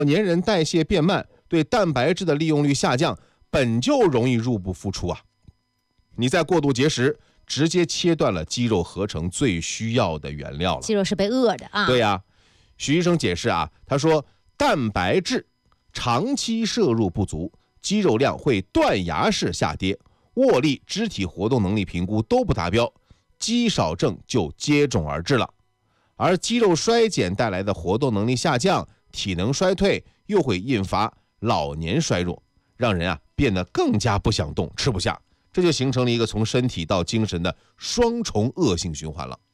老年人代谢变慢，对蛋白质的利用率下降，本就容易入不敷出啊。你再过度节食，直接切断了肌肉合成最需要的原料了。 肌肉是被饿的啊。 对呀，许医生解释啊，他说蛋白质长期摄入不足，肌肉量会断崖式下跌，握力、肢体活动能力评估都不达标，肌少症就接踵而至了。而肌肉衰减带来的活动能力下降、体能衰退，又会引发老年衰弱，让人变得更加不想动、吃不下，这就形成了一个从身体到精神的双重恶性循环了。